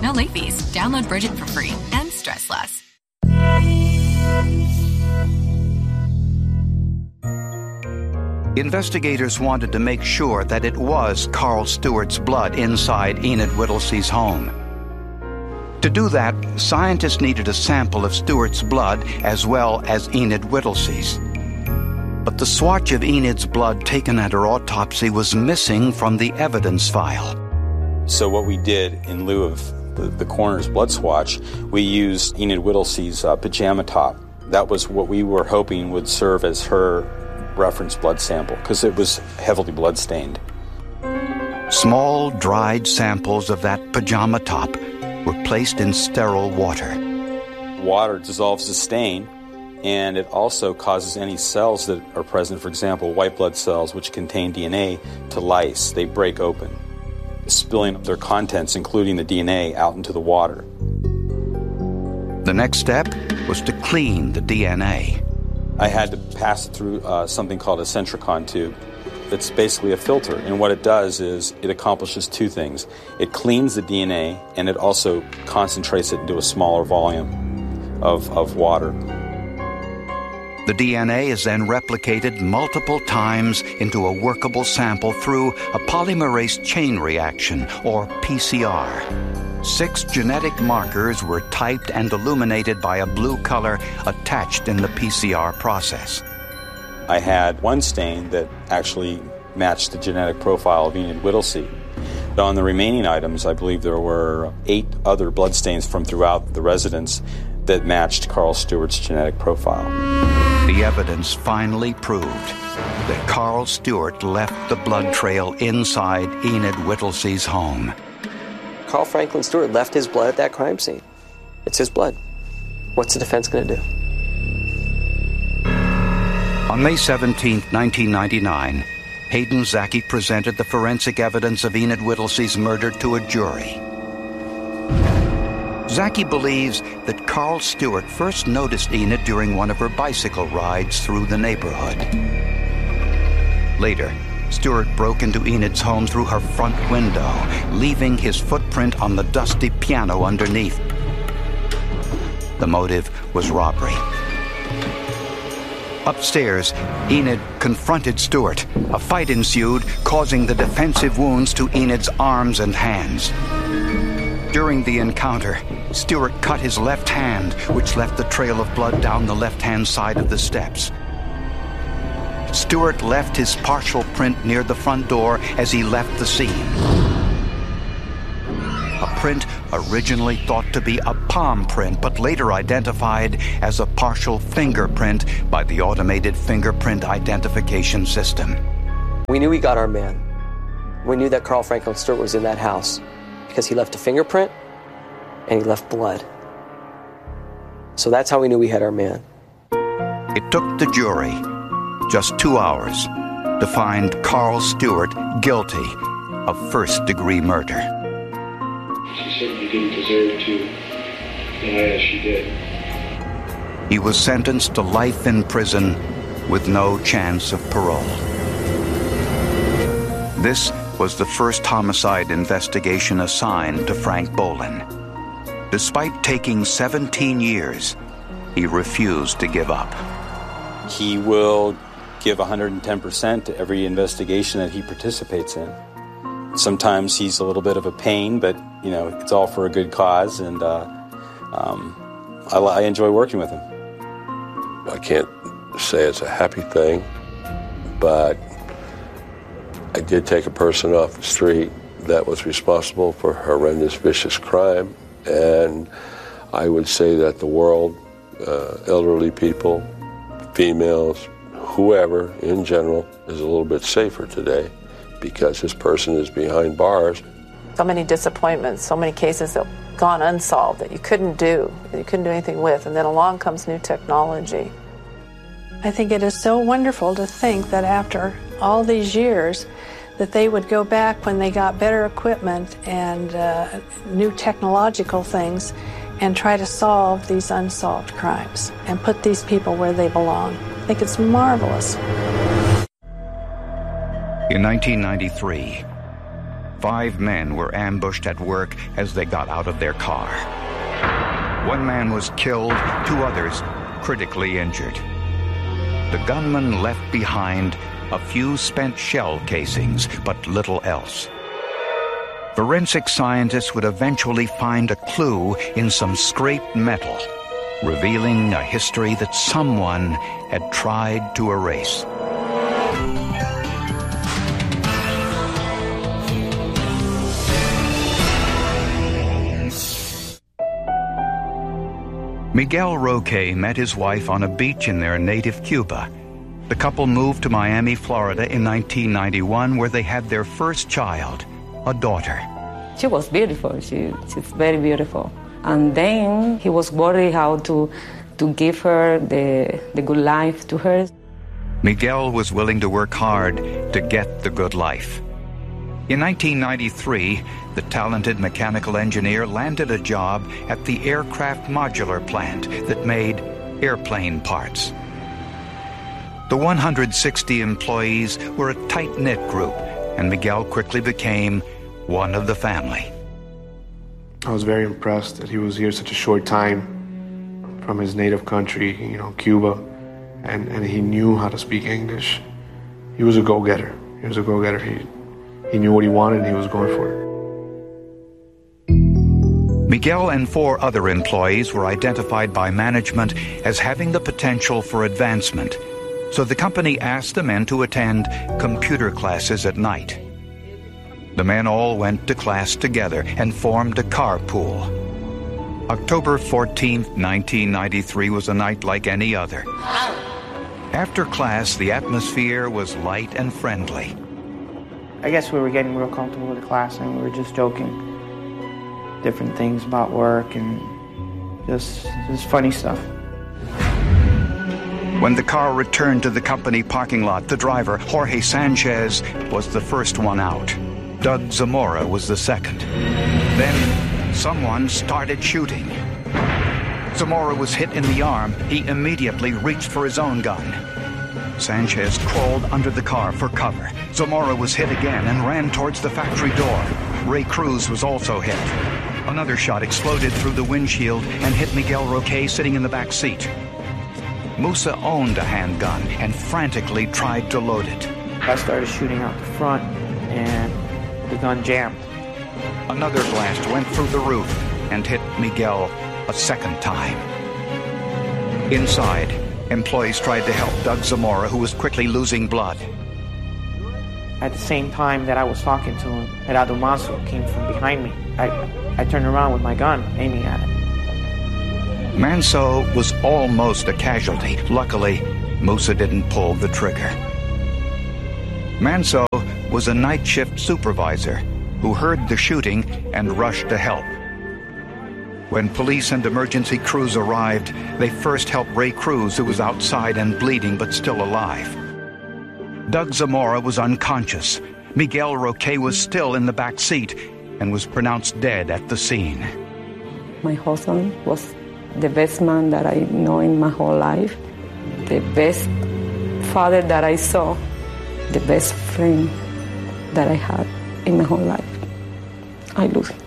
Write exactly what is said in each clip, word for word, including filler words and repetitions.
no late fees. Download Bridget for free and stress less. Investigators wanted to make sure that it was Carl Stewart's blood inside Enid Whittlesey's home. To do that, scientists needed a sample of Stewart's blood as well as Enid Whittlesey's. But the swatch of Enid's blood taken at her autopsy was missing from the evidence file. So what we did, in lieu of the, the coroner's blood swatch, we used Enid Whittlesey's uh, pajama top. That was what we were hoping would serve as her reference blood sample, because it was heavily blood-stained. Small, dried samples of that pajama top were placed in sterile water. Water dissolves the stain, and it also causes any cells that are present, for example, white blood cells, which contain D N A, to lyse. They break open, spilling their contents, including the D N A, out into the water. The next step was to clean the D N A. I had to pass it through uh, something called a Centricon tube. It's basically a filter, and what it does is it accomplishes two things. It cleans the D N A, and it also concentrates it into a smaller volume of, of water. The D N A is then replicated multiple times into a workable sample through a polymerase chain reaction, or P C R. Six genetic markers were typed and illuminated by a blue color attached in the P C R process. I had one stain that actually matched the genetic profile of Enid Whittlesey. But on the remaining items, I believe there were eight other bloodstains from throughout the residence that matched Carl Stewart's genetic profile. The evidence finally proved that Carl Stewart left the blood trail inside Enid Whittlesey's home. Carl Franklin Stewart left his blood at that crime scene. It's his blood. What's the defense going to do? On May seventeenth, nineteen ninety-nine, Hayden Zaki presented the forensic evidence of Enid Whittlesey's murder to a jury. Zaki believes that Carl Stewart first noticed Enid during one of her bicycle rides through the neighborhood. Later, Stewart broke into Enid's home through her front window, leaving his footprint on the dusty piano underneath. The motive was robbery. Upstairs, Enid confronted Stewart. A fight ensued, causing the defensive wounds to Enid's arms and hands. During the encounter, Stewart cut his left hand, which left the trail of blood down the left-hand side of the steps. Stewart left his partial print near the front door as he left the scene. A print originally thought to be a palm print, but later identified as a partial fingerprint by the automated fingerprint identification system. We knew we got our man. We knew that Carl Franklin Stewart was in that house because he left a fingerprint and he left blood. So that's how we knew we had our man. It took the jury just two hours to find Carl Stewart guilty of first-degree murder. She certainly didn't deserve to die as she did. He was sentenced to life in prison with no chance of parole. This was the first homicide investigation assigned to Frank Bolin. Despite taking seventeen years, he refused to give up. He will give one hundred ten percent to every investigation that he participates in. Sometimes he's a little bit of a pain, but, you know, it's all for a good cause, and uh, um, I, I enjoy working with him. I can't say it's a happy thing, but I did take a person off the street that was responsible for horrendous, vicious crime, and I would say that the world, uh, elderly people, females, whoever in general, is a little bit safer today because this person is behind bars. So many disappointments, so many cases that gone unsolved that you couldn't do, that you couldn't do anything with, and then along comes new technology. I think it is so wonderful to think that after all these years that they would go back when they got better equipment and uh, new technological things and try to solve these unsolved crimes and put these people where they belong. I think it's marvelous. In nineteen ninety-three, Five men were ambushed at work as they got out of their car. One man was killed, two others critically injured. The gunman left behind a few spent shell casings, but little else. Forensic scientists would eventually find a clue in some scraped metal, revealing a history that someone had tried to erase. Miguel Roque met his wife on a beach in their native Cuba. The couple moved to Miami, Florida in nineteen ninety-one, where they had their first child, a daughter. She was beautiful. She, she's very beautiful. And then he was worried how to, to give her the, the good life to her. Miguel was willing to work hard to get the good life. In nineteen ninety-three, the talented mechanical engineer landed a job at the aircraft modular plant that made airplane parts. The one hundred sixty employees were a tight-knit group, and Miguel quickly became one of the family. I was very impressed that he was here such a short time from his native country, you know, Cuba, and, and he knew how to speak English. He was a go-getter. He was a go-getter. He, he knew what he wanted and he was going for it. Miguel and four other employees were identified by management as having the potential for advancement, so the company asked the men to attend computer classes at night. The men all went to class together and formed a carpool. October fourteenth, nineteen ninety-three was a night like any other. After class, the atmosphere was light and friendly. I guess we were getting real comfortable with the class and we were just joking. Different things about work and just, just funny stuff. When the car returned to the company parking lot, the driver, Jorge Sanchez, was the first one out. Doug Zamora was the second. Then someone started shooting. Zamora was hit in the arm. He immediately reached for his own gun. Sanchez crawled under the car for cover. Zamora was hit again and ran towards the factory door. Ray Cruz was also hit. Another shot exploded through the windshield and hit Miguel Roque sitting in the back seat. Musa owned a handgun and frantically tried to load it. I started shooting out the front and the gun jammed. Another blast went through the roof and hit Miguel a second time. Inside, employees tried to help Doug Zamora, who was quickly losing blood. At the same time that I was talking to him, Gerardo Manso came from behind me. I, I turned around with my gun, aiming at him. Manso was almost a casualty. Luckily, Musa didn't pull the trigger. Manso was a night shift supervisor who heard the shooting and rushed to help. When police and emergency crews arrived, they first helped Ray Cruz, who was outside and bleeding but still alive. Doug Zamora was unconscious. Miguel Roque was still in the back seat and was pronounced dead at the scene. My husband was the best man that I know in my whole life, the best father that I saw, the best friend that I had in my whole life. I lose him.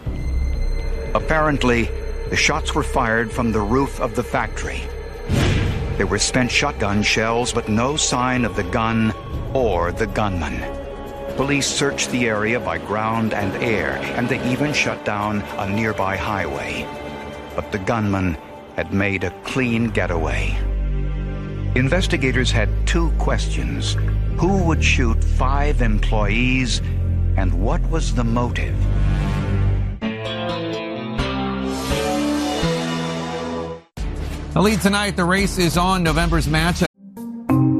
Apparently, the shots were fired from the roof of the factory. There were spent shotgun shells, but no sign of the gun or the gunman. Police searched the area by ground and air, and they even shut down a nearby highway. But the gunman had made a clean getaway. Investigators had two questions. Who would shoot five employees, and what was the motive? The lead tonight, the race is on. November's matchup